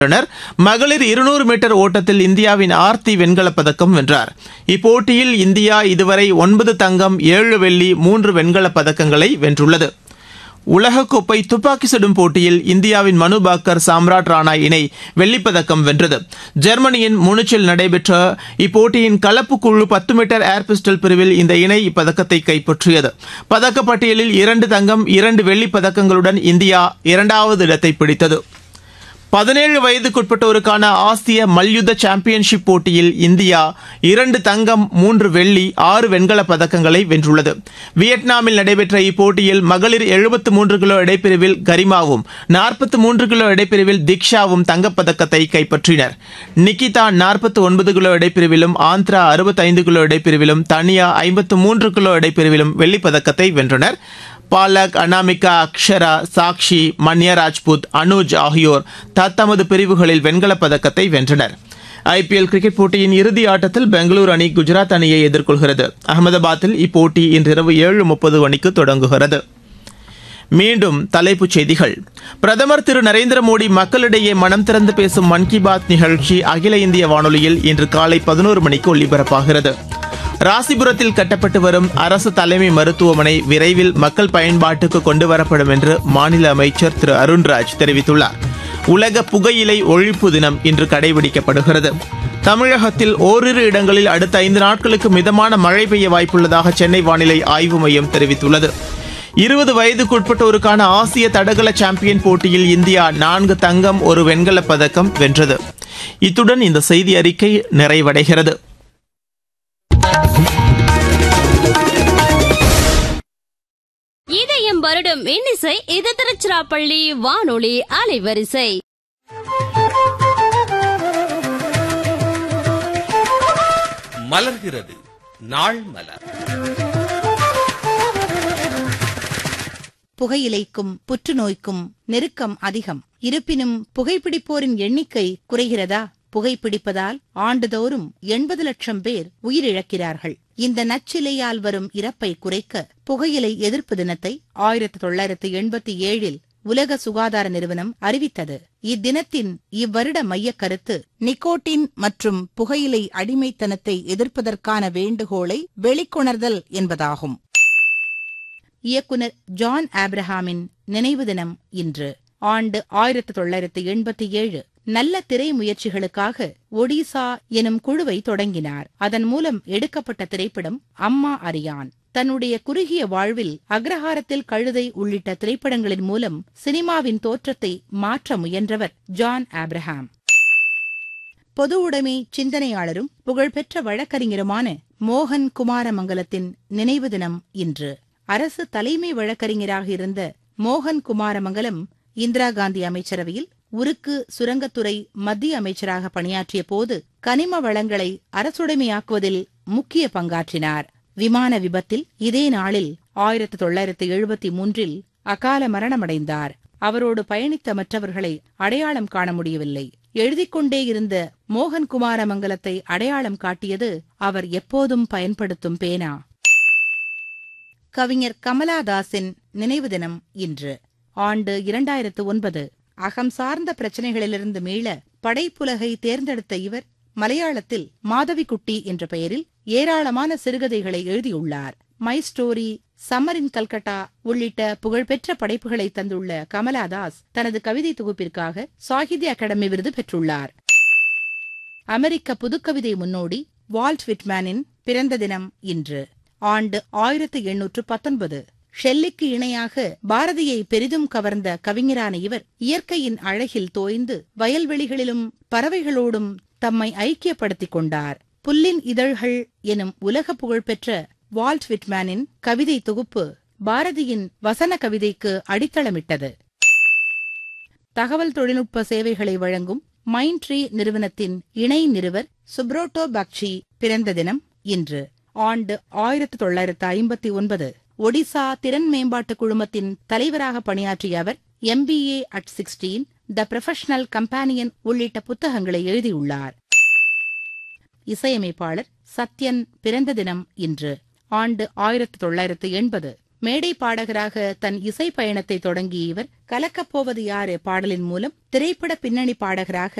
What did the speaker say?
மகளிர் 200 மீட்டர் ஓட்டத்தில் இந்தியாவின் ஆர்த்தி வெண்கலப் பதக்கம் வென்றார். இப்போட்டியில் இந்தியா இதுவரை 9 தங்கம், 7 வெள்ளி, 3 வெண்கலப் பதக்கங்களை வென்றுள்ளது. உலகக்கோப்பை துப்பாக்கி சுடும் போட்டியில் இந்தியாவின் மனு பாக்கர், சாம்ராட் ராணா இணை வெள்ளிப்பதக்கம் வென்றது. ஜெர்மனியின் முனிச்சில் நடைபெற்ற இப்போட்டியின் கலப்பு குழு 10 மீட்டர் ஏர் பிஸ்டல் பிரிவில் இந்த இணை இப்பதக்கத்தை கைப்பற்றியது. பதக்கப்பட்டியலில் 2 தங்கம், 2 வெள்ளிப் பதக்கங்களுடன் இந்தியா 2வது இடத்தை பிடித்தது. 17 வயதுக்குட்பட்டோருக்கான ஆசிய மல்யுத்த சாம்பியன்ஷிப் போட்டியில் இந்தியா 2 தங்கம், 3 வெள்ளி, 6 வெண்கலப் பதக்கங்களை வென்றுள்ளது. வியட்நாமில் நடைபெற்ற இப்போட்டியில் மகளிர் 73 கிலோ எடைப்பிரிவில் கரிமாவும், 43 கிலோ எடைப்பிரிவில் திக்ஷாவும் தங்கப்பதக்கத்தை கைப்பற்றினர். நிகிதா 49 கிலோ எடைப்பிரிவிலும், ஆந்திரா 65 கிலோ எடைப்பிரிவிலும், தனியா 53 கிலோ எடைப்பிரிவிலும் வெள்ளிப்பதக்கத்தை வென்றனர். பாலக், அனாமிகா, அக்ஷரா, சாக்ஷி, மன்யா ராஜ்புத், அனுஜ் ஆகியோர் தத்தமது பிரிவுகளில் வெண்கலப் பதக்கத்தை வென்றனர். ஐபிஎல் கிரிக்கெட் போட்டியின் இறுதி ஆட்டத்தில் பெங்களூரு அணி குஜராத் அணியை எதிர்கொள்கிறது. அகமதாபாத்தில் இப்போட்டி இன்றிரவு 7:30 மணிக்கு தொடங்குகிறது. மீண்டும் தலைப்புச் செய்திகள். பிரதமர் திரு நரேந்திர மோடி மக்களிடையே மனம் திறந்து பேசும் மன் கி பாத் நிகழ்ச்சி அகில இந்திய வானொலியில் இன்று காலை 11 மணிக்கு ஒலிபரப்பாகிறது. ராசிபுரத்தில் கட்டப்பட்டு வரும் அரசு தலைமை மருத்துவமனை விரைவில் மக்கள் பயன்பாட்டுக்கு கொண்டுவரப்படும் என்று மாநில அமைச்சர் திரு அருண்ராஜ் தெரிவித்துள்ளார். உலக புகையிலை ஒழிப்பு தினம் இன்று கடைபிடிக்கப்படுகிறது. தமிழகத்தில் ஓரிரு இடங்களில் அடுத்த 5 நாட்களுக்கு மிதமான மழை பெய்ய வாய்ப்புள்ளதாக சென்னை வானிலை ஆய்வு மையம் தெரிவித்துள்ளது. 20 வயதுக்குட்பட்டோருக்கான ஆசிய தடகள சாம்பியன் போட்டியில் இந்தியா 4 தங்கம், 1 வெண்கலப் பதக்கம் வென்றது. இத்துடன் இந்த செய்தி அறிக்கை நிறைவடைகிறது. இதயம் வருடம் இன்னிசை இது திருச்சிராப்பள்ளி வானொலி அலைவரிசை. மலர்கிறது நாள் மலர். புகையிலைக்கும் புற்றுநோய்க்கும் நெருக்கம் அதிகம். இருப்பினும் புகைப்பிடிப்போரின் எண்ணிக்கை குறைகிறதா? புகைப்பிடிப்பதால் ஆண்டுதோறும் 80 லட்சம் பேர் உயிரிழக்கிறார்கள். இந்த நச்சிலையால் வரும் இறப்பை குறைக்க புகையிலை எதிர்ப்பு தினத்தை 1987 உலக சுகாதார நிறுவனம் அறிவித்தது. இத்தினத்தின் இவ்வருட மையக் கருத்து நிக்கோட்டின் மற்றும் புகையிலை அடிமைத்தனத்தை எதிர்ப்பதற்கான வேண்டுகோளை வெளிக்கொணர்தல் என்பதாகும். இயக்குனர் ஜான் ஆப்ரஹாமின் நினைவு தினம் இன்று. ஆண்டு 1987. நல்ல திரை முயற்சிகளுக்காக ஒடிசா எனும் குழுவை தொடங்கினார். அதன் மூலம் எடுக்கப்பட்ட திரைப்படம் அம்மா அரியான். தன்னுடைய குறுகிய வாழ்வில் அக்ரஹாரத்தில் கழுதை உள்ளிட்ட திரைப்படங்களின் மூலம் சினிமாவின் தோற்றத்தை மாற்ற முயன்றவர் ஜான் ஆப்ரஹாம். பொது உடைமை சிந்தனையாளரும் புகழ்பெற்ற வழக்கறிஞருமான மோகன் குமாரமங்கலத்தின் நினைவு தினம் இன்று. அரசு தலைமை வழக்கறிஞராக இருந்த மோகன் குமாரமங்கலம் இந்திரா காந்தி அமைச்சரவையில் உருக்கு சுரங்கத்துறை மத்திய அமைச்சராக பணியாற்றிய போது கனிம வளங்களை அரசுடைமையாக்குவதில் முக்கிய பங்காற்றினார். விமான விபத்தில் இதே நாளில் 1973 அகால மரணமடைந்தார். அவரோடு பயணித்த மற்றவர்களை அடையாளம் காண முடியவில்லை. எழுதிக்கொண்டே இருந்த மோகன் குமாரமங்கலத்தை அடையாளம் காட்டியது அவர் எப்போதும் பயன்படுத்தும் பேனா. கவிஞர் கமலாதாசின் நினைவு தினம் இன்று. ஆண்டு 2009. அகம் சார்ந்த பிரச்சனைகளிலிருந்து மீள படைப்புலகை தேர்ந்தெடுத்த இவர் மலையாளத்தில் மாதவிக்குட்டி என்ற பெயரில் ஏராளமான சிறுகதைகளை எழுதியுள்ளார். மை ஸ்டோரி, சம்மர் இன் கல்கட்டா உள்ளிட்ட புகழ்பெற்ற படைப்புகளை தந்துள்ள கமலாதாஸ் தனது கவிதை தொகுப்பிற்காக சாகித்ய அகாடமி விருது பெற்றுள்ளார். அமெரிக்க புதுக்கவிதை முன்னோடி வால்ட் விட்மேனின் பிறந்த தினம் இன்று. ஆண்டு 1819. ஷெல்லிக்கு இணையாக பாரதியை பெரிதும் கவர்ந்த கவிஞரான இவர் இயற்கையின் அழகில் தோய்ந்து வயல்வெளிகளிலும் பறவைகளோடும் தம்மை ஐக்கியப்படுத்திக் கொண்டார். புல்லின் இதழ்கள் எனும் உலக புகழ்பெற்ற வால்ட் விட்மேனின் கவிதை தொகுப்பு பாரதியின் வசன கவிதைக்கு அடித்தளமிட்டது. தகவல் தொழில்நுட்ப சேவைகளை வழங்கும் மைண்ட்ரீ நிறுவனத்தின் இணை நிறுவர் சுப்ரோட்டோ பக்ஷி பிறந்த தினம் இன்று. ஆண்டு 1959. ஒடிசா திறன் மேம்பாட்டு குழுமத்தின் தலைவராக பணியாற்றிய அவர் MBA at 16, the professional companion உள்ளிட்ட புத்தகங்களை எழுதியுள்ளார். இசையமைப்பாளர் சத்யன் பிறந்த தினம் இன்று. ஆண்டு 1980. மேடை பாடகராக தன் இசை பயணத்தை தொடங்கிய இவர் கலக்கப்போவது யாரு பாடலின் மூலம் திரைப்பட பின்னணி பாடகராக